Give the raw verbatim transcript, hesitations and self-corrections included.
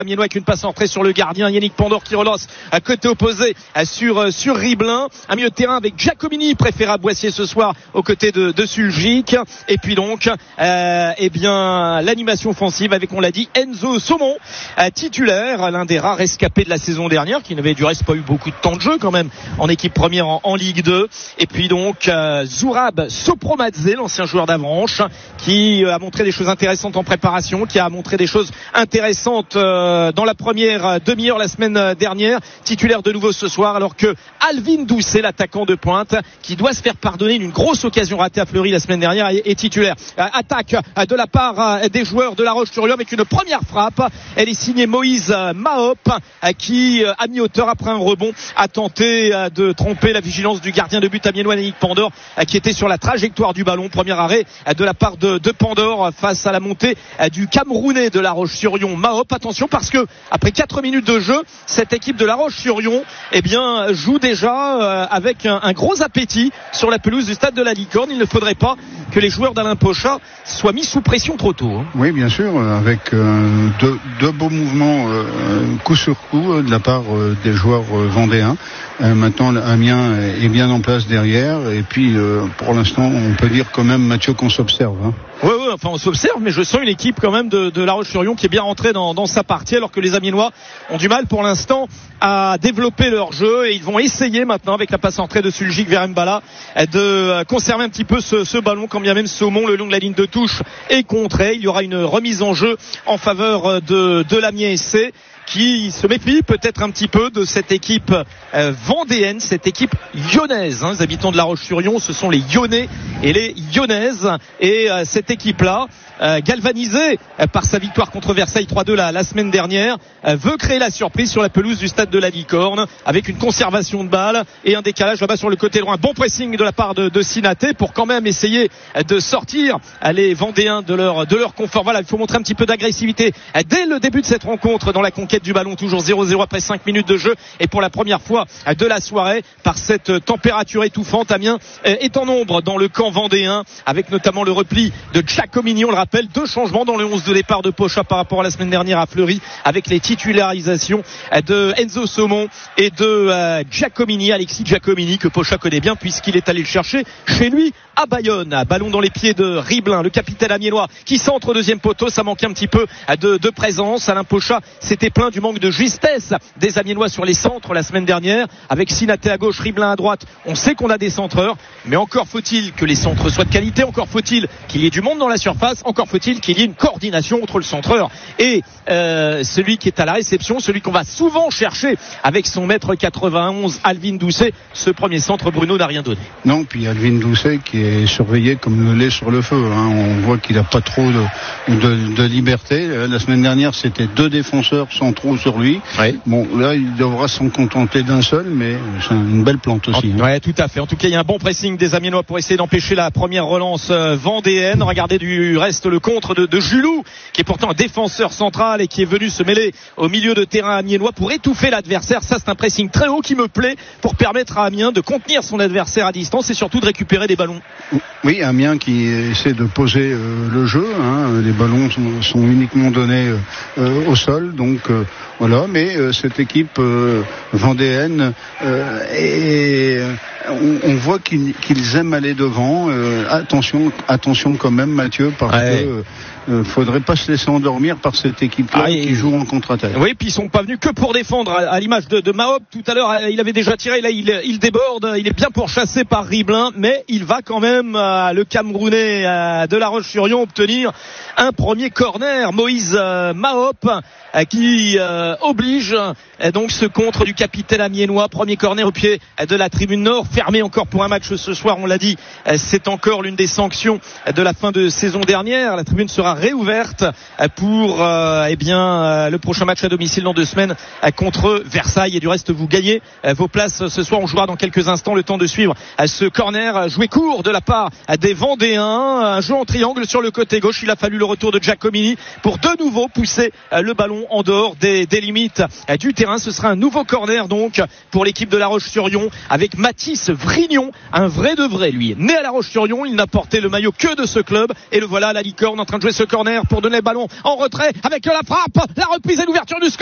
Amiénois avec une passe entrée sur le gardien Yannick Pandore qui relance à côté opposé sur sur Riblin. Un milieu de terrain avec Giacomini préféré à Boissier ce soir aux côtés de, de Suljic. Et puis donc euh, eh bien l'animation offensive avec, on l'a dit, Enzo Saumon euh, titulaire, l'un des rares escapés de la saison dernière qui n'avait du reste pas eu beaucoup de temps de jeu quand même en équipe première en, en Ligue deux. Et puis donc euh, Zourab Sopromadze, l'ancien joueur d'Avranches, qui euh, a montré des choses intéressantes en préparation, qui a montré des choses intéressantes euh, dans la première demi-heure la semaine dernière, titulaire de nouveau ce soir, alors que Alvin Doucet, l'attaquant de pointe, qui doit se faire pardonner une grosse occasion ratée à Fleury la semaine dernière, est titulaire. Attaque de la part des joueurs de La Roche-sur-Yon avec une première frappe. Elle est signée Moïse Mahop, qui à mi-hauteur après un rebond a tenté de tromper la vigilance du gardien de but amiénois Yannick Pandore, qui était sur la trajectoire du ballon. Premier arrêt de la part de, de Pandore face à la montée du Camerounais de La Roche-sur-Yon, Mahop. Attention, parce que après quatre minutes de jeu, cette équipe de La Roche-sur-Yon eh bien joue déjà euh, avec un, un gros appétit sur la pelouse du stade de la Licorne. Il ne faudrait pas que les joueurs d'Alain Pochat soient mis sous pression trop tôt, hein. Oui, bien sûr, avec euh, deux, deux beaux mouvements euh, coup sur coup euh, de la part euh, des joueurs euh, vendéens. Euh, maintenant, Amiens est bien en place derrière, et puis euh, pour l'instant, on peut dire quand même, Mathieu, qu'on s'observe, hein. Oui, oui, enfin on s'observe, mais je sens une équipe quand même de, de La Roche-sur-Yon qui est bien rentrée dans, dans sa partie, alors que les Amiénois ont du mal pour l'instant à développer leur jeu, et ils vont essayer maintenant avec la passe entrée de Suljic vers Mbala de conserver un petit peu ce, ce ballon, quand bien même Saumon le long de la ligne de touche est contré. Il y aura une remise en jeu en faveur de, de l'Amiens S C, qui se méfie peut-être un petit peu de cette équipe euh, vendéenne, cette équipe lyonnaise, hein. Les habitants de La Roche-sur-Yon, ce sont les Lyonnais et les Lyonnaises, et euh, cette équipe-là, euh, galvanisée euh, par sa victoire contre Versailles trois deux la, la semaine dernière, euh, veut créer la surprise sur la pelouse du stade de la Licorne, avec une conservation de balles et un décalage là-bas sur le côté droit. Un bon pressing de la part de, de Sinaté pour quand même essayer euh, de sortir euh, les Vendéens de leur, de leur confort. Voilà, il faut montrer un petit peu d'agressivité euh, dès le début de cette rencontre dans la conquête du ballon, toujours zéro zéro après cinq minutes de jeu, et pour la première fois de la soirée, par cette température étouffante, Amiens est en nombre dans le camp vendéen, avec notamment le repli de Giacomini. On le rappelle, deux changements dans le onze de départ de Pochat par rapport à la semaine dernière à Fleury, avec les titularisations de Enzo Saumon et de Giacomini, Alexis Giacomini, que Pochat connaît bien puisqu'il est allé le chercher chez lui à Bayonne. Ballon dans les pieds de Riblin, le capitaine amiénois, qui centre au deuxième poteau. Ça manquait un petit peu de, de présence. Alain Pochat s'était plaint du manque de justesse des Amiénois sur les centres la semaine dernière, avec Sinaté à gauche, Riblin à droite. On sait qu'on a des centreurs, mais encore faut-il que les centres soient de qualité, encore faut-il qu'il y ait du monde dans la surface, encore faut-il qu'il y ait une coordination entre le centreur et euh, celui qui est à la réception, celui qu'on va souvent chercher avec son mètre quatre-vingt-onze, Alvin Doucet. Ce premier centre, Bruno, n'a rien donné. Non, puis Alvin Doucet qui est surveillé comme le lait sur le feu, hein. On voit qu'il n'a pas trop de, de, de liberté. La semaine dernière, c'était deux défenseurs centraux sur lui. Oui. Bon, là, il devra s'en contenter d'un seul, mais c'est une belle plante aussi, hein. Ouais, tout à fait. En tout cas, il y a un bon pressing des Amiénois pour essayer d'empêcher la première relance euh, vendéenne. Regardez du reste le contre de, de Julou, qui est pourtant un défenseur central et qui est venu se mêler au milieu de terrain amiénois pour étouffer l'adversaire. Ça, c'est un pressing très haut qui me plaît pour permettre à Amiens de contenir son adversaire à distance et surtout de récupérer des ballons. Oui, Amiens qui essaie de poser euh, le jeu, hein. Les ballons sont, sont uniquement donnés euh, au sol, donc euh, voilà. Mais euh, cette équipe euh, vendéenne euh, est On, on voit qu'ils, qu'ils aiment aller devant. Euh, attention, attention quand même, Mathieu, parce ouais. que euh, faudrait pas se laisser endormir par cette équipe-là ah, qui joue en contre-attaque. Oui, puis ils sont pas venus que pour défendre. À, à l'image de, de Mahop tout à l'heure, il avait déjà tiré. Là, il, il déborde. Il est bien pourchassé par Riblin, mais il va quand même euh, le Camerounais euh, de La Roche-sur-Yon obtenir un premier corner. Moïse euh, Mahop euh, qui euh, oblige euh, donc ce contre du capitaine amiénois. Premier corner au pied euh, de la tribune nord. Fermé encore pour un match ce soir, on l'a dit, c'est encore l'une des sanctions de la fin de saison dernière. La tribune sera réouverte pour euh, eh bien le prochain match à domicile dans deux semaines contre Versailles. Et du reste, vous gagnez vos places ce soir. On jouera dans quelques instants, le temps de suivre ce corner joué court de la part des Vendéens. Un jeu en triangle sur le côté gauche. Il a fallu le retour de Giacomini pour de nouveau pousser le ballon en dehors des, des des limites du terrain. Ce sera un nouveau corner donc pour l'équipe de La Roche-sur-Yon avec Mathis Vrignon, un vrai de vrai lui, né à La Roche-sur-Yon. Il n'a porté le maillot que de ce club et le voilà, la licorne en train de jouer ce corner pour donner le ballon en retrait avec la frappe, la reprise et l'ouverture du score.